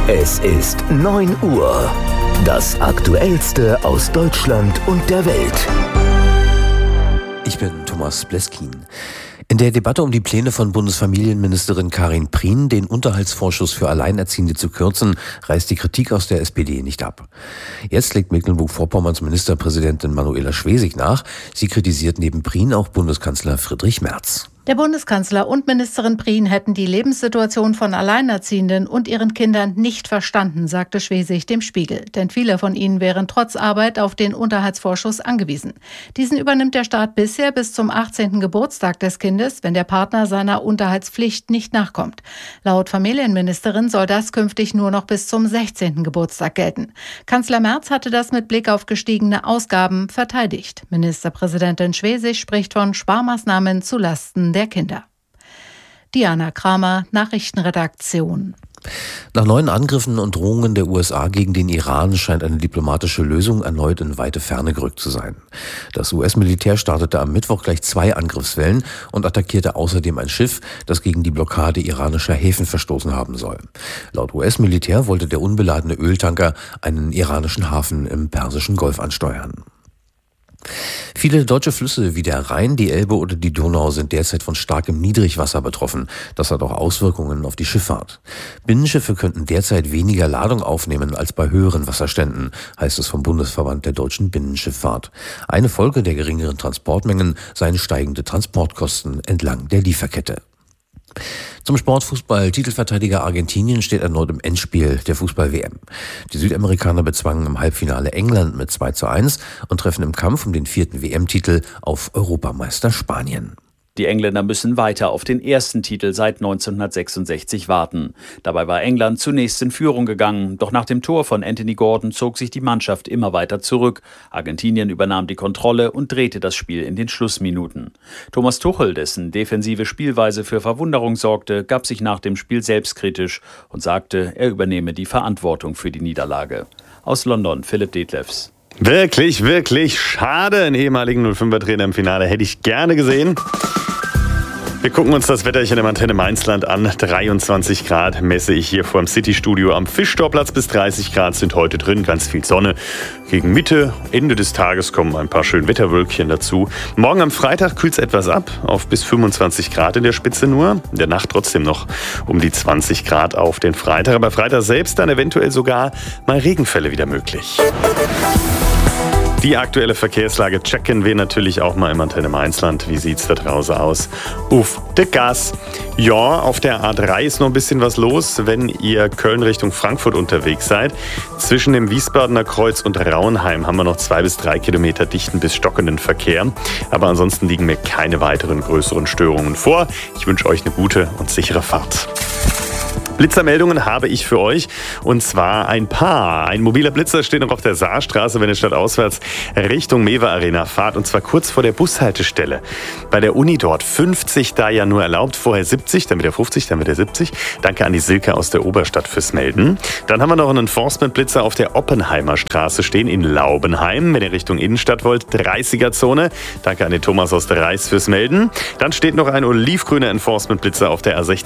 Es ist 9 Uhr. Das Aktuellste aus Deutschland und der Welt. Ich bin Thomas Bleskin. In der Debatte um die Pläne von Bundesfamilienministerin Karin Prien, den Unterhaltsvorschuss für Alleinerziehende zu kürzen, reißt die Kritik aus der SPD nicht ab. Jetzt legt Mecklenburg-Vorpommerns Ministerpräsidentin Manuela Schwesig nach. Sie kritisiert neben Prien auch Bundeskanzler Friedrich Merz. Der Bundeskanzler und Ministerin Prien hätten die Lebenssituation von Alleinerziehenden und ihren Kindern nicht verstanden, sagte Schwesig dem Spiegel. Denn viele von ihnen wären trotz Arbeit auf den Unterhaltsvorschuss angewiesen. Diesen übernimmt der Staat bisher bis zum 18. Geburtstag des Kindes, wenn der Partner seiner Unterhaltspflicht nicht nachkommt. Laut Familienministerin soll das künftig nur noch bis zum 16. Geburtstag gelten. Kanzler Merz hatte das mit Blick auf gestiegene Ausgaben verteidigt. Ministerpräsidentin Schwesig spricht von Sparmaßnahmen zulasten der Kinder. Diana Kramer, Nachrichtenredaktion. Nach neuen Angriffen und Drohungen der USA gegen den Iran scheint eine diplomatische Lösung erneut in weite Ferne gerückt zu sein. Das US-Militär startete am Mittwoch gleich 2 Angriffswellen und attackierte außerdem ein Schiff, das gegen die Blockade iranischer Häfen verstoßen haben soll. Laut US-Militär wollte der unbeladene Öltanker einen iranischen Hafen im Persischen Golf ansteuern. Viele deutsche Flüsse wie der Rhein, die Elbe oder die Donau sind derzeit von starkem Niedrigwasser betroffen. Das hat auch Auswirkungen auf die Schifffahrt. Binnenschiffe könnten derzeit weniger Ladung aufnehmen als bei höheren Wasserständen, heißt es vom Bundesverband der deutschen Binnenschifffahrt. Eine Folge der geringeren Transportmengen seien steigende Transportkosten entlang der Lieferkette. Zum Sportfußball. Titelverteidiger Argentinien steht erneut im Endspiel der Fußball-WM. Die Südamerikaner bezwangen im Halbfinale England mit 2:1 und treffen im Kampf um den 4. WM-Titel auf Europameister Spanien. Die Engländer müssen weiter auf den ersten Titel seit 1966 warten. Dabei war England zunächst in Führung gegangen, doch nach dem Tor von Anthony Gordon zog sich die Mannschaft immer weiter zurück. Argentinien übernahm die Kontrolle und drehte das Spiel in den Schlussminuten. Thomas Tuchel, dessen defensive Spielweise für Verwunderung sorgte, gab sich nach dem Spiel selbstkritisch und sagte, er übernehme die Verantwortung für die Niederlage. Aus London, Philipp Detlefs. Wirklich, wirklich schade. Einen ehemaligen 05er-Trainer im Finale hätte ich gerne gesehen. Wir gucken uns das Wetterchen im Antenne Mainzland an. 23 Grad messe ich hier vor dem City-Studio am Fischtorplatz. Bis 30 Grad sind heute drin, ganz viel Sonne. Gegen Mitte, Ende des Tages kommen ein paar schöne Wetterwölkchen dazu. Morgen am Freitag kühlt es etwas ab, auf bis 25 Grad in der Spitze nur. In der Nacht trotzdem noch um die 20 Grad auf den Freitag. Aber Freitag selbst dann eventuell sogar mal Regenfälle wieder möglich. Die aktuelle Verkehrslage checken wir natürlich auch mal im Antenne Mainzland. Wie sieht's da draußen aus? Auf der Gas. Ja, auf der A3 ist noch ein bisschen was los, wenn ihr Köln Richtung Frankfurt unterwegs seid. Zwischen dem Wiesbadener Kreuz und Rauenheim haben wir noch 2 bis 3 Kilometer dichten bis stockenden Verkehr. Aber ansonsten liegen mir keine weiteren größeren Störungen vor. Ich wünsche euch eine gute und sichere Fahrt. Blitzermeldungen habe ich für euch, und zwar ein paar. Ein mobiler Blitzer steht noch auf der Saarstraße, wenn ihr stadtauswärts Richtung Mewe Arena fahrt, und zwar kurz vor der Bushaltestelle. Bei der Uni dort 50 da ja nur erlaubt, vorher 70, dann wieder 50, dann wieder 70. Danke an die Silke aus der Oberstadt fürs Melden. Dann haben wir noch einen Enforcement-Blitzer auf der Oppenheimer Straße stehen in Laubenheim, wenn ihr Richtung Innenstadt wollt, 30er-Zone. Danke an den Thomas aus der Reis fürs Melden. Dann steht noch ein olivgrüner Enforcement-Blitzer auf der A16